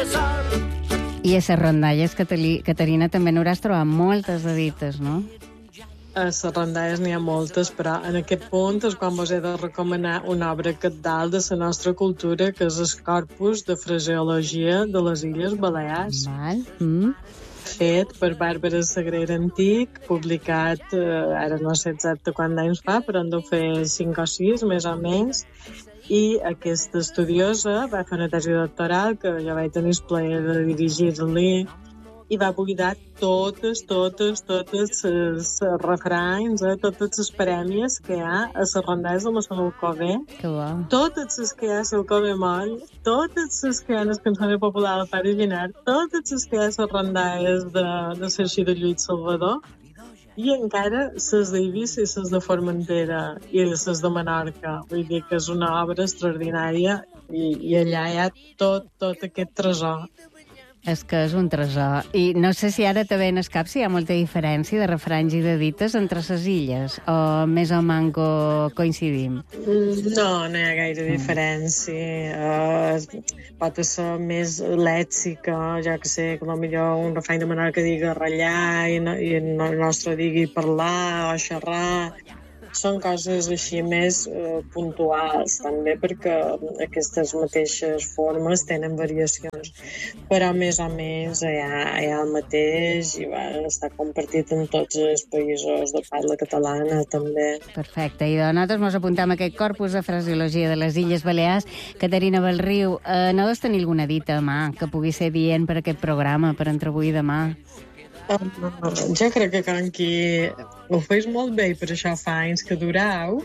I a les rondalles, Caterina, també n'hauràs trobat moltes de dites, no? A les rondalles n'hi ha moltes, però en aquest punt és quan vos he de recomanar una obra cabdal de la nostra cultura, que és el Corpus de Fraseologia de les Illes Balears. Val. Fet per Bàrbara Sagrera Antic, publicat, ara no sé exacte quant d'anys fa, però en deu fer 5 o 6, més o menys, i aquesta estudiosa va fer una tesi doctoral que jo vaig tenir el plaer de dirigir-li i va buidar totes els refranys, totes les parèmies que hi ha a les rondalles de Mossèn Alcover, totes les que hi ha a l'Alcover Moll, totes les que hi ha a les cançons popular del Pare Ginar, totes les que hi ha a les rondalles de Cerci de Lluís Salvador, i encara les d'Eivissa i les de Formentera i les de Menorca. Vull dir que és una obra extraordinària i allà hi ha tot aquest tresor. És que és un tresor. I no sé si ara també en el cap si hi ha molta diferència de refranys i de dites entre les illes, o més o manco coincidim? No hi ha gaire diferència. Pot ser més lèxica, jo que sé, que potser un refrany de Menorca digui ratllar i el nostre digui parlar o xerrar. Són coses així més puntuals, també, perquè aquestes mateixes formes tenen variacions, però més o menys hi ha el mateix i està compartit en tots els països de parla catalana, també. Perfecte, i nosaltres ens apuntem a aquest corpus de fraseologia de les Illes Balears. Caterina Belriu, no deus tenir alguna dita a mà que pugui ser dient per aquest programa, per entre avui i demà? Jo crec que com que ho feis molt bé i per això fa anys que durau,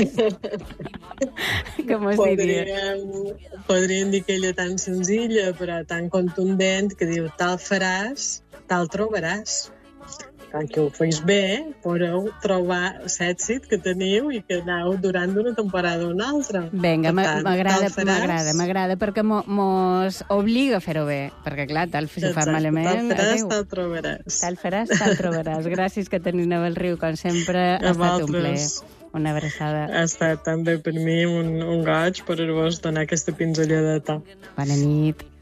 podríem dir que ella tan senzilla però tan contundent que diu tal faràs, tal trobaràs. Com que ho feis bé, podeu trobar l'èxit que teniu i que aneu durant d'una temporada a una altra. Vinga, m'agrada, perquè mos obliga a fer-ho bé, perquè clar, tal si ho fa malament... Tal trobaràs. Tal faràs, tal trobaràs. Gràcies, Caterina Belriu, com sempre, ha estat un plaer. Una abraçada. Ha estat també per mi un goig poder-vos donar aquesta pinzelladeta. Bona nit.